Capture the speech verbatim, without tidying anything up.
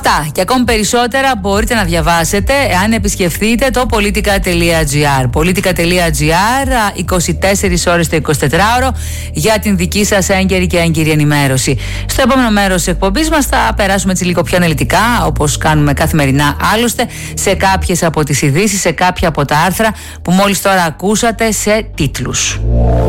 Αυτά και ακόμη περισσότερα μπορείτε να διαβάσετε εάν επισκεφθείτε το politica.gr. politica.gr, είκοσι τέσσερις ώρες το εικοσιτετράωρο για την δική σας έγκαιρη και έγκυρη ενημέρωση. Στο επόμενο μέρος της εκπομπής μας θα περάσουμε έτσι λίγο πιο αναλυτικά, όπως κάνουμε καθημερινά άλλωστε, σε κάποιες από τις ειδήσεις, σε κάποια από τα άρθρα που μόλις τώρα ακούσατε σε τίτλους.